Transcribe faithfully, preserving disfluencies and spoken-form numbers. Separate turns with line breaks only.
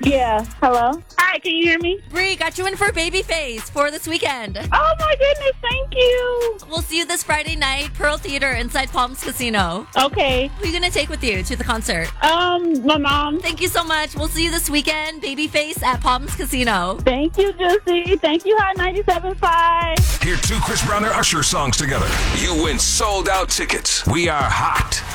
Yeah. Hello? Hi, can you hear me?
Bree, got you in for Babyface for this weekend.
Oh, my goodness. Thank you.
We'll see you this Friday night, Pearl Theater inside Palms Casino.
Okay.
Who are you going to take with you to the concert?
Um, my mom.
Thank you so much. We'll see you this weekend, Babyface at Palms Casino.
Thank you, Juicy. Thank you, Hot ninety-seven point five.
Hear two Chris Brown and Usher songs together. You win sold out tickets. We are hot.